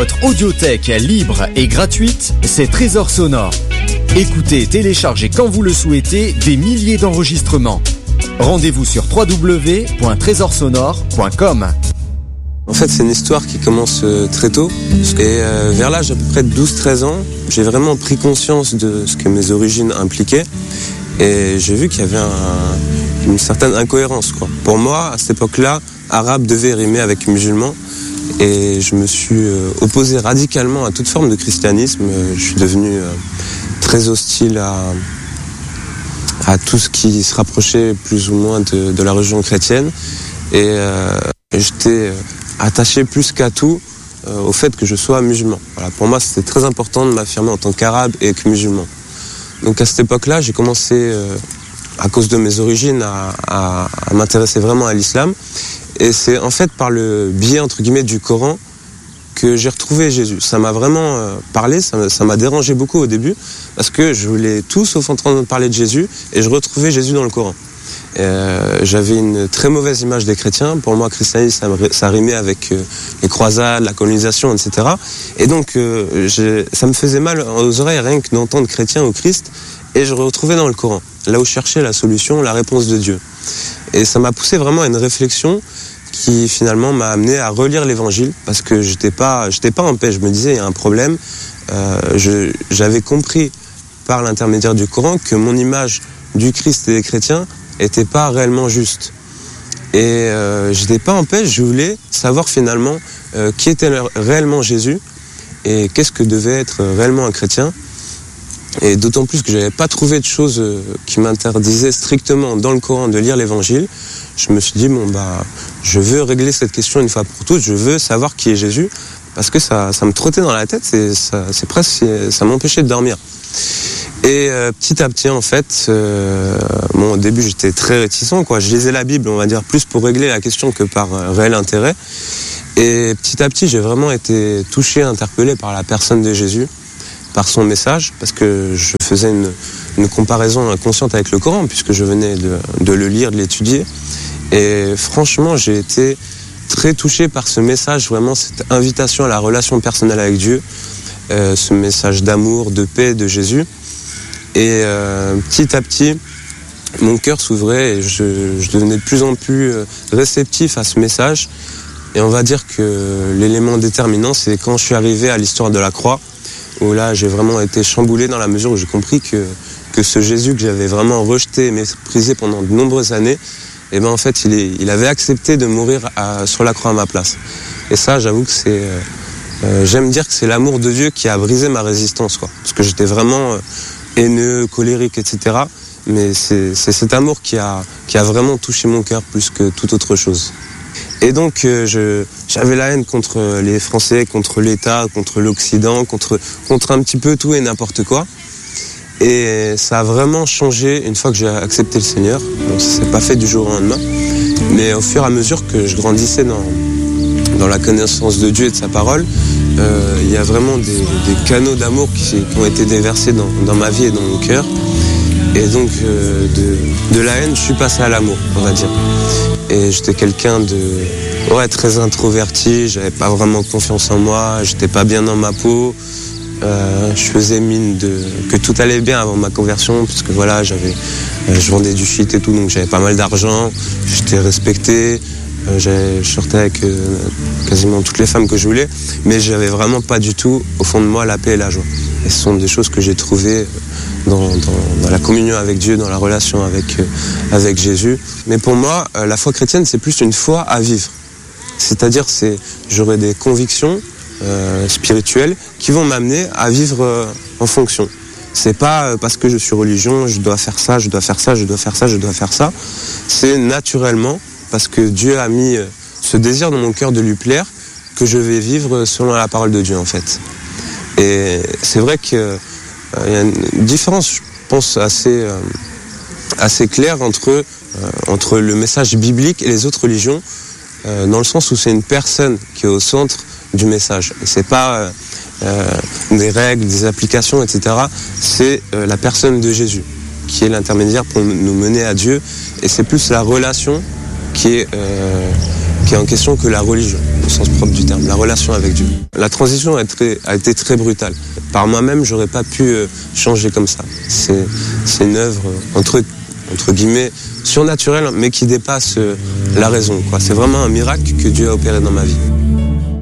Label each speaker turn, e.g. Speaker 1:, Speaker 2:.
Speaker 1: votre audiothèque libre et gratuite, c'est Trésor Sonore. Écoutez et téléchargez quand vous le souhaitez des milliers d'enregistrements. Rendez-vous sur www.trésorsonore.com.
Speaker 2: En fait, c'est une histoire qui commence très tôt. Et vers l'âge à peu près de 12-13 ans, j'ai vraiment pris conscience de ce que mes origines impliquaient. Et j'ai vu qu'il y avait une certaine incohérence, quoi. Pour moi, à cette époque-là, arabe devait rimer avec musulman. Et je me suis opposé radicalement à toute forme de christianisme. Je suis devenu très hostile à tout ce qui se rapprochait plus ou moins de la religion chrétienne. Et j'étais attaché plus qu'à tout au fait que je sois musulman. Voilà, pour moi, c'était très important de m'affirmer en tant qu'arabe et que musulman. Donc à cette époque-là, j'ai commencé, à cause de mes origines, à m'intéresser vraiment à l'islam. Et c'est en fait par le biais, entre guillemets, du Coran que j'ai retrouvé Jésus. Ça m'a vraiment parlé, ça m'a dérangé beaucoup au début, parce que je voulais tout sauf entendre parler de Jésus, et je retrouvais Jésus dans le Coran. J'avais une très mauvaise image des chrétiens. Pour moi, christianisme, ça rimait avec les croisades, la colonisation, etc. Et donc, ça me faisait mal aux oreilles rien que d'entendre chrétien ou Christ, et je retrouvais dans le Coran, là où je cherchais la solution, la réponse de Dieu. Et ça m'a poussé vraiment à une réflexion qui finalement m'a amené à relire l'évangile, parce que j'étais pas en paix. Je me disais, il y a un problème. J'avais compris par l'intermédiaire du Coran que mon image du Christ et des chrétiens était pas réellement juste. Et j'étais pas en paix. Je voulais savoir finalement qui était réellement Jésus et qu'est-ce que devait être réellement un chrétien. Et d'autant plus que j'avais pas trouvé de choses qui m'interdisaient strictement dans le Coran de lire l'évangile. Je me suis dit, je veux régler cette question une fois pour toutes, je veux savoir qui est Jésus, parce que ça me trottait dans la tête, c'est presque, ça m'empêchait de dormir. Et petit à petit, en fait, au début j'étais très réticent, quoi. Je lisais la Bible, on va dire, plus pour régler la question que par réel intérêt. Et petit à petit, j'ai vraiment été touché, interpellé par la personne de Jésus, par son message, parce que je faisais une comparaison inconsciente avec le Coran, puisque je venais de le lire, de l'étudier. Et franchement, j'ai été très touché par ce message, vraiment cette invitation à la relation personnelle avec Dieu, ce message d'amour, de paix de Jésus. Et petit à petit, mon cœur s'ouvrait et je devenais de plus en plus réceptif à ce message. Et on va dire que l'élément déterminant, c'est quand je suis arrivé à l'histoire de la croix, où là, j'ai vraiment été chamboulé dans la mesure où j'ai compris que ce Jésus que j'avais vraiment rejeté et méprisé pendant de nombreuses années, et en fait, il avait accepté de mourir sur la croix à ma place. Et ça, j'avoue que j'aime dire que c'est l'amour de Dieu qui a brisé ma résistance, quoi. Parce que j'étais vraiment haineux, colérique, etc. Mais c'est cet amour qui a vraiment touché mon cœur plus que toute autre chose. Et donc, j'avais la haine contre les Français, contre l'État, contre l'Occident, contre un petit peu tout et n'importe quoi. Et ça a vraiment changé une fois que j'ai accepté le Seigneur. Donc ça s'est pas fait du jour au lendemain. Mais au fur et à mesure que je grandissais dans la connaissance de Dieu et de sa parole, il y a vraiment des canaux d'amour qui ont été déversés dans ma vie et dans mon cœur. Et donc, de la haine, je suis passé à l'amour, on va dire. Et j'étais quelqu'un très introverti, j'avais pas vraiment confiance en moi, j'étais pas bien dans ma peau. Je faisais mine que tout allait bien avant ma conversion, parce que voilà, je vendais du shit et tout, donc j'avais pas mal d'argent, j'étais respecté, je sortais avec quasiment toutes les femmes que je voulais, mais j'avais vraiment pas du tout, au fond de moi, la paix et la joie. Et ce sont des choses que j'ai trouvées dans la communion avec Dieu, dans la relation avec Jésus. Mais pour moi, la foi chrétienne, c'est plus une foi à vivre. C'est-à-dire, j'aurai des convictions spirituelles qui vont m'amener à vivre en fonction. C'est pas parce que je suis religion, je dois faire ça, je dois faire ça, je dois faire ça, je dois faire ça. C'est naturellement parce que Dieu a mis ce désir dans mon cœur de lui plaire que je vais vivre selon la parole de Dieu, en fait. Et c'est vrai qu'il y a une différence, je pense, assez claire entre le message biblique et les autres religions, dans le sens où c'est une personne qui est au centre du message. Et c'est pas des règles, des applications, etc. C'est la personne de Jésus qui est l'intermédiaire pour nous mener à Dieu. Et c'est plus la relation qui est en question que la religion. au sens propre du terme, la relation avec Dieu. La transition a été très brutale. Par moi-même, j'aurais pas pu changer comme ça. C'est une œuvre entre guillemets surnaturelle, mais qui dépasse la raison, quoi. C'est vraiment un miracle que Dieu a opéré dans ma vie.